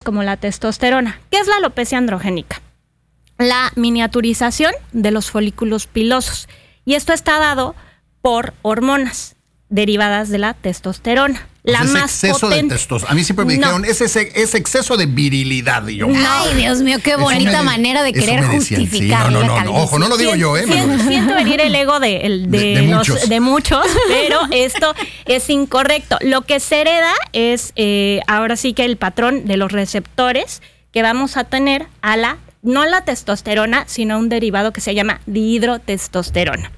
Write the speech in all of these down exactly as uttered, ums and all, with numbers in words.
como la testosterona. ¿Qué es la alopecia androgénica? La miniaturización de los folículos pilosos. Y esto está dado por hormonas derivadas de la testosterona. La pues más exceso potente. de testosterona. A mí siempre me dijeron, no. es ese, ese exceso de virilidad. Y yo, Ay, Dios mío, qué bonita me, manera de querer justificar. Sí, no, no, no, no, ojo, no lo digo yo, ¿eh? Siento, siento herir el ego de, el, de, de, de, los, muchos. de muchos, pero esto es incorrecto. Lo que se hereda es, eh, ahora sí que el patrón de los receptores que vamos a tener a la, no la testosterona, sino un derivado que se llama dihidrotestosterona.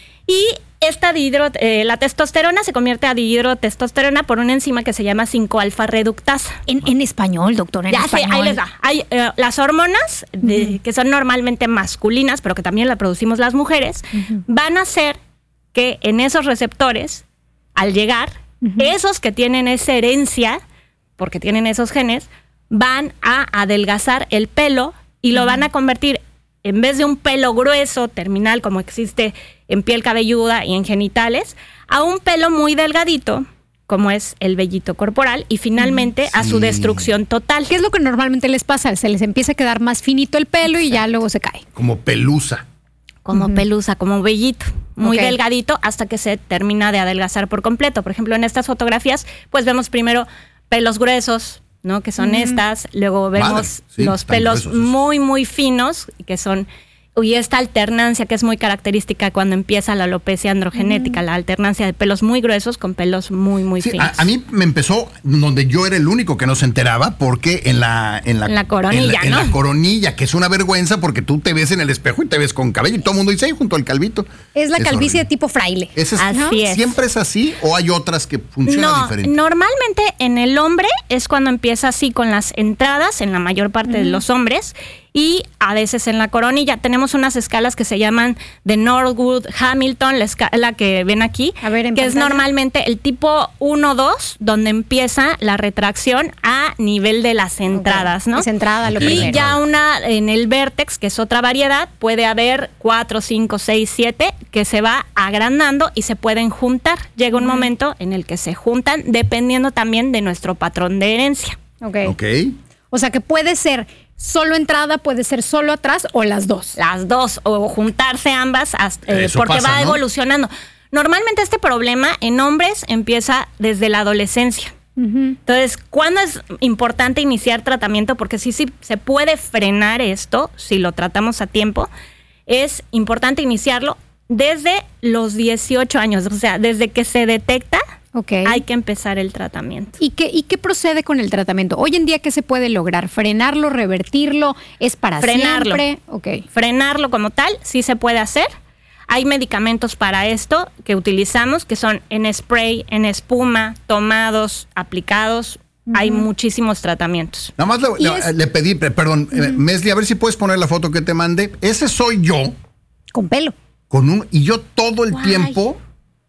Y esta dihidro, eh, la testosterona se convierte a dihidrotestosterona por una enzima que se llama cinco alfa reductasa. En, en español, doctor, en ya español. sé, ahí les va. Hay eh, las hormonas, de, uh-huh. que son normalmente masculinas, pero que también la producimos las mujeres, uh-huh. van a hacer que en esos receptores, al llegar, uh-huh. esos que tienen esa herencia, porque tienen esos genes, van a adelgazar el pelo y lo uh-huh. van a convertir, en vez de un pelo grueso, terminal, como existe en piel cabelluda y en genitales, a un pelo muy delgadito, como es el vellito corporal, y finalmente sí. a su destrucción total. ¿Qué es lo que normalmente les pasa? Se les empieza a quedar más finito el pelo. Exacto. Y ya luego se cae. Como pelusa. Como uh-huh. pelusa, como vellito, muy okay. delgadito, hasta que se termina de adelgazar por completo. Por ejemplo, en estas fotografías, pues vemos primero pelos gruesos, ¿no? Que son uh-huh. estas, luego vemos sí, los pelos muy, muy finos, que son... Y esta alternancia que es muy característica cuando empieza la alopecia androgenética, mm. la alternancia de pelos muy gruesos con pelos muy, muy sí, finos. A, a mí me empezó donde yo era el único que no se enteraba, porque en la... En la, en la coronilla, en la, ¿no? En la coronilla, que es una vergüenza porque tú te ves en el espejo y te ves con cabello y todo el mundo dice, ahí junto al calvito. Es la calvicie de tipo fraile. ¿Es, así ¿no? es. ¿Siempre es así o hay otras que funcionan no, diferente? Normalmente en el hombre es cuando empieza así con las entradas, en la mayor parte mm. de los hombres, y a veces en la coronilla. Tenemos unas escalas que se llaman de Norwood Hamilton, la escala que ven aquí, a ver, que pantalla. Es normalmente el tipo uno dos, donde empieza la retracción a nivel de las entradas, okay. ¿no? Es entrada lo y primero. ya una en el vértex, que es otra variedad, puede haber cuatro, cinco, seis, siete, que se va agrandando y se pueden juntar. Llega un uh-huh. momento en el que se juntan, dependiendo también de nuestro patrón de herencia. Okay. ok. O sea que puede ser solo entrada, puede ser solo atrás o las dos. Las dos, o juntarse ambas, hasta, eh, porque pasa, va ¿no? evolucionando. Normalmente este problema en hombres empieza desde la adolescencia. Uh-huh. Entonces, ¿cuándo es importante iniciar tratamiento? Porque sí, sí se puede frenar esto si lo tratamos a tiempo. Es importante iniciarlo desde los dieciocho años, o sea, desde que se detecta. Okay. Hay que empezar el tratamiento. ¿Y qué, ¿Y qué procede con el tratamiento? Hoy en día, ¿qué se puede lograr? ¿Frenarlo, revertirlo? ¿Es para Frenarlo. siempre? Okay. Frenarlo como tal, sí se puede hacer. Hay medicamentos para esto que utilizamos, que son en spray, en espuma, tomados, aplicados. Uh-huh. Hay muchísimos tratamientos. Nada más le, le, es... le pedí, perdón, uh-huh. eh, Mesli, a ver si puedes poner la foto que te mandé. Ese soy yo. Con pelo. Con un, y yo todo el Guay. tiempo...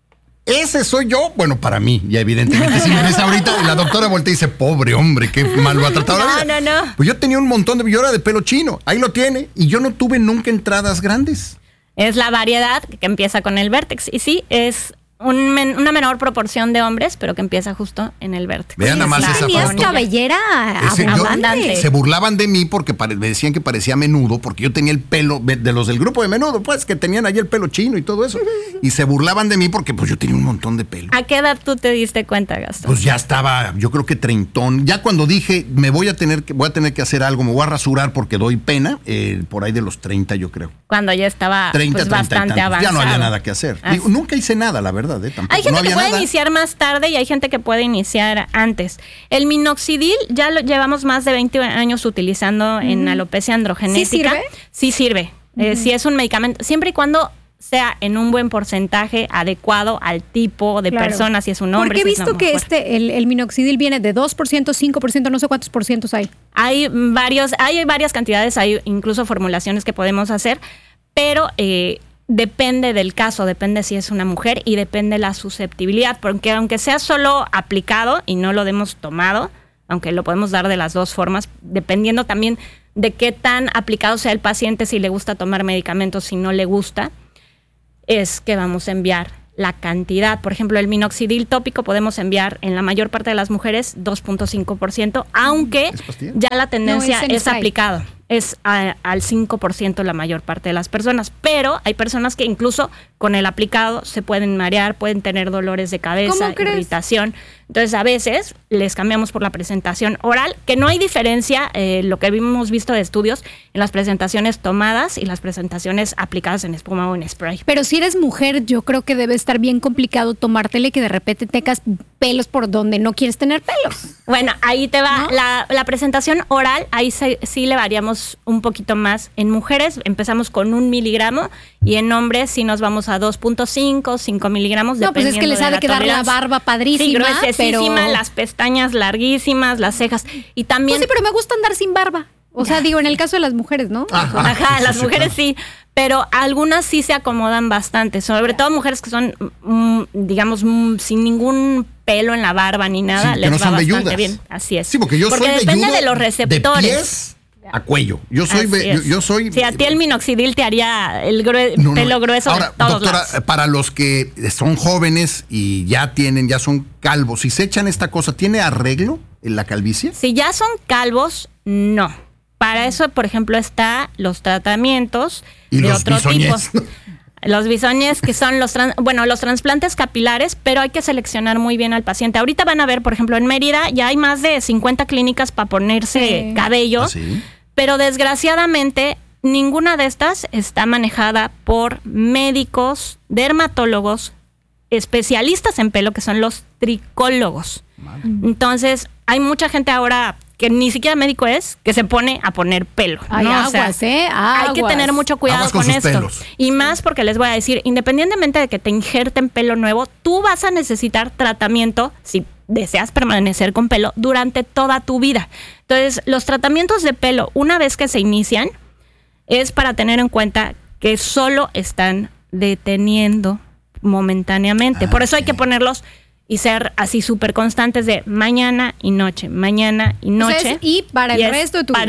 Ese soy yo, bueno, para mí, ya evidentemente, si me ves ahorita, y la doctora voltea y dice, pobre hombre, qué mal lo ha tratado no, la vida. No, no, Pues yo tenía un montón de, yo era de pelo chino, ahí lo tiene, y yo no tuve nunca entradas grandes. Es la variedad que empieza con el vértex, y sí, es un men, una menor proporción de hombres, pero que empieza justo en el vértex. Vean nada más esa Tenías foto. cabellera Ese, abundante. Yo, se burlaban de mí porque pare, me decían que parecía menudo, porque yo tenía el pelo, de los del grupo de menudo, pues, que tenían ahí el pelo chino y todo eso. Y se burlaban de mí porque pues yo tenía un montón de pelo. ¿A qué edad tú te diste cuenta, Gastón? Pues ya estaba, yo creo que treintón. Ya cuando dije, me voy a tener que, voy a tener que hacer algo, me voy a rasurar porque doy pena, eh, por ahí de los treinta, yo creo. Cuando ya estaba treinta, pues, bastante avanzado. Ya no había nada que hacer. Digo, nunca hice nada, la verdad, eh, tampoco. Hay gente no que puede nada. iniciar más tarde y hay gente que puede iniciar antes. El minoxidil ya lo llevamos más de veinte años utilizando uh-huh. en alopecia androgenética. ¿Sí sirve? Sí sirve. Uh-huh. Eh, sí es un medicamento, siempre y cuando sea en un buen porcentaje adecuado al tipo de claro. persona, si es un hombre. Porque he si visto que este el, el minoxidil viene de dos por ciento, cinco por ciento, no sé cuántos por cientos hay. Hay varios, hay varias cantidades, hay incluso formulaciones que podemos hacer, pero eh, depende del caso, depende si es una mujer y depende la susceptibilidad, porque aunque sea solo aplicado y no lo demos tomado, aunque lo podemos dar de las dos formas, dependiendo también de qué tan aplicado sea el paciente, si le gusta tomar medicamentos, si no le gusta, es que vamos a enviar la cantidad. Por ejemplo, el minoxidil tópico podemos enviar en la mayor parte de las mujeres dos punto cinco por ciento, aunque ya la tendencia No, es aplicado. Es a, al cinco por ciento la mayor parte de las personas, pero hay personas que incluso con el aplicado se pueden marear, pueden tener dolores de cabeza, irritación. Entonces a veces les cambiamos por la presentación oral, que no hay diferencia, eh, lo que hemos visto de estudios, en las presentaciones tomadas y las presentaciones aplicadas en espuma o en spray. Pero si eres mujer, yo creo que debe estar bien complicado tomártele que de repente tengas pelos por donde no quieres tener pelos. Bueno, ahí te va. ¿No? La, la presentación oral, ahí se, sí le variamos un poquito más. En mujeres empezamos con un miligramo y en hombres sí nos vamos a dos punto cinco, cinco miligramos. No, pues es que les ha de, de quedar la barba padrísima. Sí, gruesísima, pero... las pestañas larguísimas, las cejas. Y también... Pues sí, pero me gusta andar sin barba. O sea, digo, en el caso de las mujeres, ¿no? Ajá, Ajá las sí, mujeres sí, claro. Pero algunas sí se acomodan bastante, sobre todo mujeres que son, mm, digamos, mm, sin ningún pelo en la barba ni nada, sí, les no va son bastante velludas. Bien. Así es. Sí, porque yo porque soy depende de los receptores. De pies a cuello. Yo soy, yo, yo soy. Sí, a ti el minoxidil te haría el grue no, no. pelo grueso. Ahora, de todos doctora, lados. Para los que son jóvenes y ya tienen, ya son calvos, si se echan esta cosa, ¿tiene arreglo en la calvicie? Si ya son calvos, no. Para eso, por ejemplo, está los tratamientos ¿Y de los otro bisoñes? tipo. Los bisoñes, que son los trans, bueno, los trasplantes capilares, pero hay que seleccionar muy bien al paciente. Ahorita van a ver, por ejemplo, en Mérida ya hay más de cincuenta clínicas para ponerse sí. cabello, ¿Ah, sí? Pero desgraciadamente ninguna de estas está manejada por médicos, dermatólogos, especialistas en pelo, que son los tricólogos. Madre. Entonces, hay mucha gente ahora que ni siquiera médico es, que se pone a poner pelo. Hay ¿no? aguas, o sea, ¿eh? Aguas. Hay que tener mucho cuidado con, con esto. Pelos. Y más porque les voy a decir, independientemente de que te injerten pelo nuevo, tú vas a necesitar tratamiento, si deseas permanecer con pelo, durante toda tu vida. Entonces, los tratamientos de pelo, una vez que se inician, es para tener en cuenta que solo están deteniendo momentáneamente. Ah, Por eso okay. hay que ponerlos y ser así súper constantes de mañana y noche, mañana y noche. O sea, es, y para el y resto de tu vida.